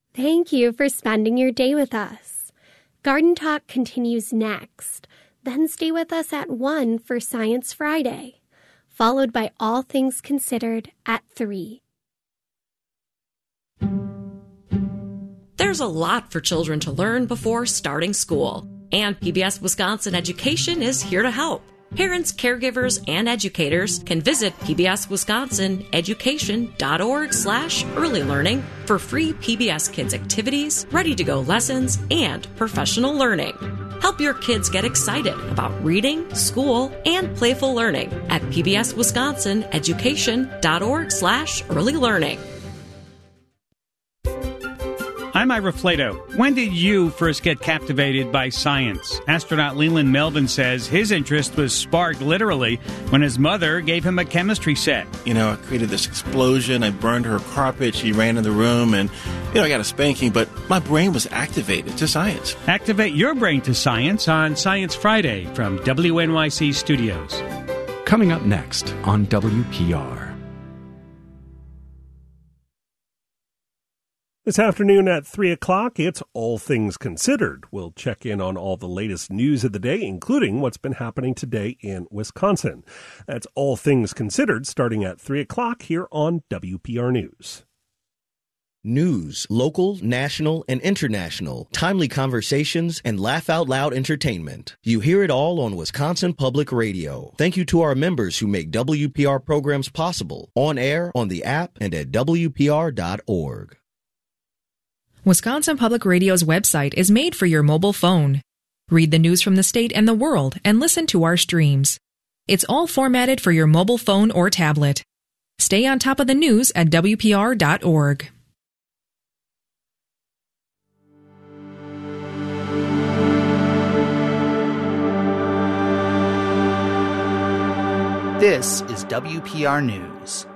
Thank you for spending your day with us. Garden Talk continues next. Then stay with us at 1 for Science Friday, followed by All Things Considered at 3. There's a lot for children to learn before starting school, and PBS Wisconsin Education is here to help. Parents, caregivers, and educators can visit pbswisconsineducation.org/early learning for free PBS Kids activities, ready-to-go lessons, and professional learning. Help your kids get excited about reading, school, and playful learning at pbswisconsineducation.org/early learning. I'm Ira Flato. When did you first get captivated by science? Astronaut Leland Melvin says his interest was sparked literally when his mother gave him a chemistry set. I created this explosion. I burned her carpet. She ran in the room and, I got a spanking, but my brain was activated to science. Activate your brain to science on Science Friday from WNYC Studios. Coming up next on WPR. This afternoon at 3 o'clock, it's All Things Considered. We'll check in on all the latest news of the day, including what's been happening today in Wisconsin. That's All Things Considered, starting at 3 o'clock here on WPR News. News, local, national, and international, timely conversations, and laugh-out-loud entertainment. You hear it all on Wisconsin Public Radio. Thank you to our members who make WPR programs possible, on air, on the app, and at WPR.org. Wisconsin Public Radio's website is made for your mobile phone. Read the news from the state and the world and listen to our streams. It's all formatted for your mobile phone or tablet. Stay on top of the news at WPR.org. This is WPR News.